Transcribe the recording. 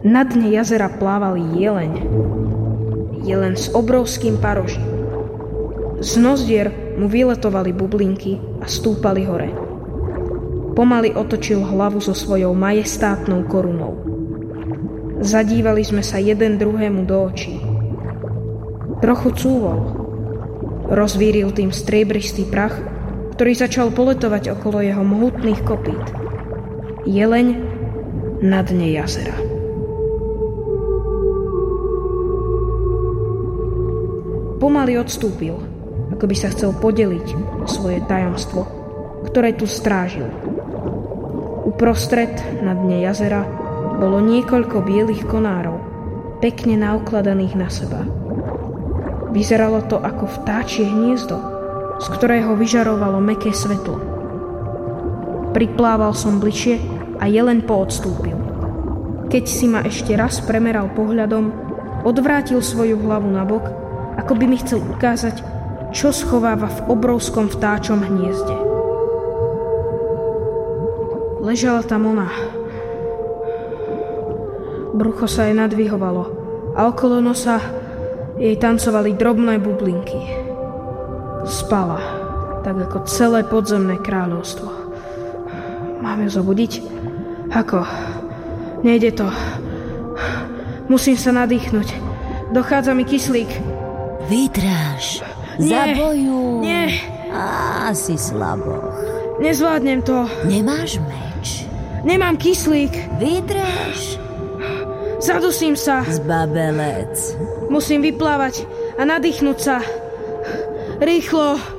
Na dne jazera plával jeleň. Jeleň s obrovským parožím. Z nozdier mu vyletovali bublinky a stúpali hore. Pomaly otočil hlavu so svojou majestátnou korunou. Zadívali sme sa jeden druhému do očí. Trochu cúvol. Rozvíril tým striebristý prach, ktorý začal poletovať okolo jeho mohutných kopít. Jeleň na dne jazera. Pomaly odstúpil, ako by sa chcel podeliť o svoje tajomstvo, ktoré tu strážil. Uprostred na dne jazera bolo niekoľko bielých konárov, pekne naukladaných na seba. Vyzeralo to ako vtáčie hniezdo, z ktorého vyžarovalo mäkké svetlo. Priplával som bližšie a jeleň poodstúpil. Keď si ma ešte raz premeral pohľadom, odvrátil svoju hlavu nabok, ako by mi chcel ukázať, čo schováva v obrovskom vtáčom hniezde. Ležala tam ona. Brucho sa jej nadvihovalo a okolo nosa jej tancovali drobné bublinky. Spala, tak ako celé podzemné kráľovstvo. Mám ju zobudiť? Ako? Nejde to. Musím sa nadýchnuť. Dochádza mi kyslík. Vydráž. Zabojuj. Nie. Asi slaboch. Nezvládnem to. Nemáš meč? Nemám kyslík. Vydráž. Zadusím sa. Zbabelec. Musím vyplávať a nadýchnúť sa. Rýchlo.